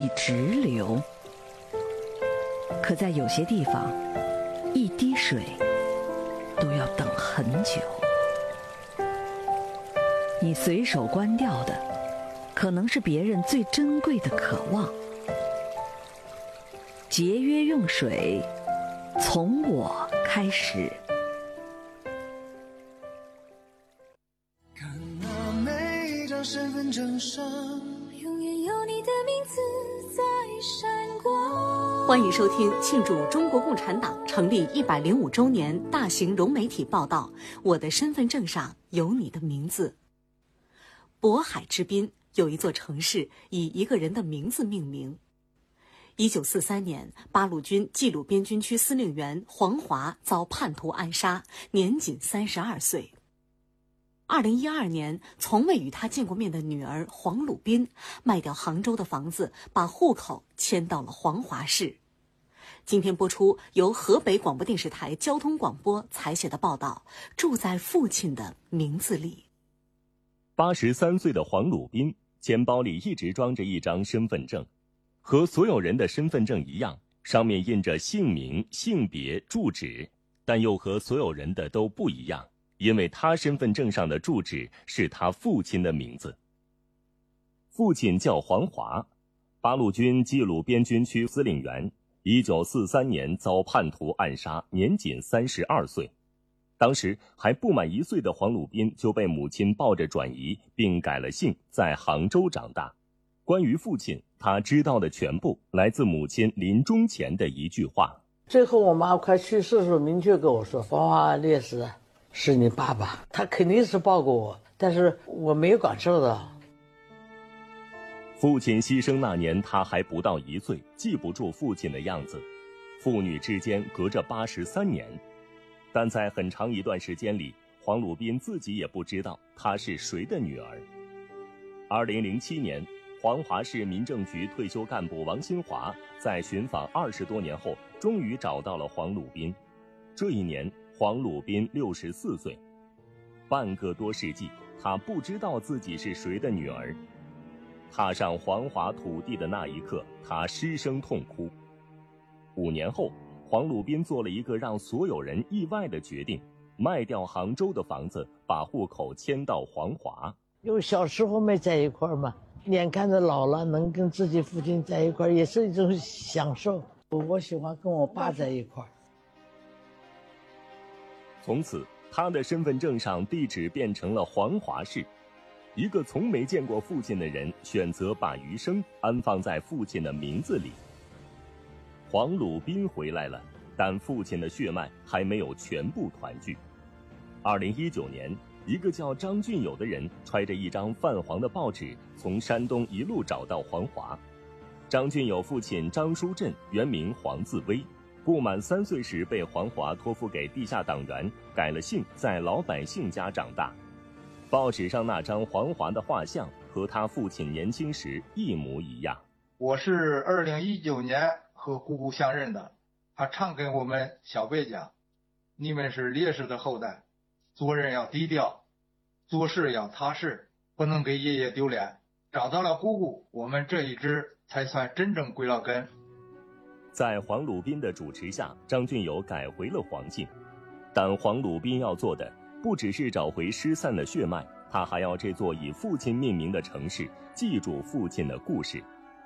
直流。可在有些地方，一滴水都要等很久。你随手关掉的，可能是别人最珍贵的渴望。节约用水，从我开始。 看那每张身份证上，永远有你的名字在闪光。 欢迎收听庆祝中国共产党成立105周年大型融媒体报道《我的身份证上有你的名字》。渤海之滨有一座城市以一个人的名字命名。1943年，八路军冀鲁边军区司令员黄华遭叛徒暗杀，年仅32岁。2012年，从未与他见过面的女儿黄鲁滨卖掉杭州的房子，把户口迁到了黄华市。今天播出由河北广播电视台交通广播采写的报道《住在父亲的名字里》。 83岁的黄鲁滨钱包里一直装着一张身份证，和所有人的身份证一样，上面印着姓名、性别、住址，但又和所有人的都不一样，因为他身份证上的住址是他父亲的名字。父亲叫黄华，八路军冀鲁边军区司令员，1943年遭叛徒暗杀，年仅32岁。当时还不满1岁的黄鲁滨就被母亲抱着转移，并改了姓，在杭州长大。关于父亲，他知道的全部来自母亲临终前的一句话。 最后我妈快去世的时候明确跟我说，黄华烈士是你爸爸，他肯定是抱过我，但是我没有感受到。 父亲牺牲那年他还不到1岁，记不住父亲的样子，父女之间隔着83年。但在很长一段时间里，黄鲁滨自己也不知道她是谁的女儿。2007年，黄华市民政局退休干部王新华在寻访20多年后，终于找到了黄鲁滨。这一年，黄鲁滨64岁。半个多世纪，他不知道自己是谁的女儿。踏上黄华土地的那一刻，他失声痛哭。5年后，黄鲁滨做了一个让所有人意外的决定，卖掉杭州的房子，把户口迁到黄华。 因为小时候没在一块儿嘛，眼看着老了能跟自己父亲在一块儿，也是一种享受。我喜欢跟我爸在一块儿。 从此，他的身份证上地址变成了黄华市。一个从没见过父亲的人，选择把余生安放在父亲的名字里。黄鲁滨回来了，但父亲的血脉还没有全部团聚。2019年，一个叫张俊友的人揣着一张泛黄的报纸，从山东一路找到黄华。张俊友父亲张书镇原名黄自威，不满3岁时被黄华托付给地下党员，改了姓，在老百姓家长大。报纸上那张黄华的画像和他父亲年轻时一模一样。 我是2019年和姑姑相认的，他常跟我们小辈讲，你们是烈士的后代，做人要低调，做事要踏实，不能给爷爷丢脸。找到了姑姑，我们这一支才算真正归了根。 在黄鲁滨的主持下，张俊友改回了黄姓。但黄鲁滨要做的不只是找回失散的血脉，他还要这座以父亲命名的城市记住父亲的故事。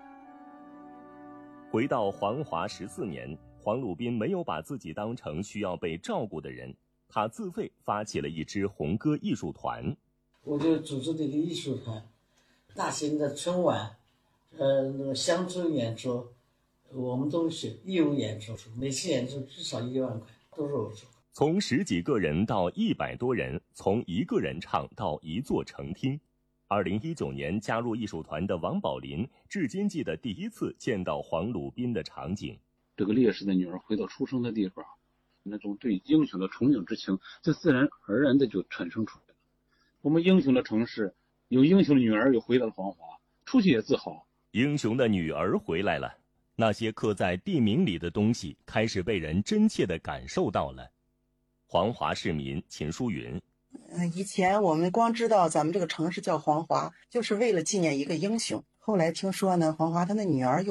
回到黄华14年，黄鲁滨没有把自己当成需要被照顾的人，他自费发起了一支红歌艺术团。 我就组织了一个艺术团，大型的春晚，那个乡村演出，我们都是义务演出，每次演出至少1万块，都是我做。 从10几个人到100多人，从一个人唱到一座城厅。2019年加入艺术团的王宝林至今记得第一次见到黄鲁滨的场景。 这个烈士的女儿回到出生的地方，那种对英雄的崇敬之情，这自然而然的就产生出来了。我们英雄的城市，有英雄的女儿又回到了黄华，出去也自豪。 英雄的女儿回来了，那些刻在地名里的东西开始被人真切地感受到了。黄华市民秦淑云， 以前我们光知道咱们这个城市叫黄华，就是为了纪念一个英雄。后来听说呢，黄华他的女儿又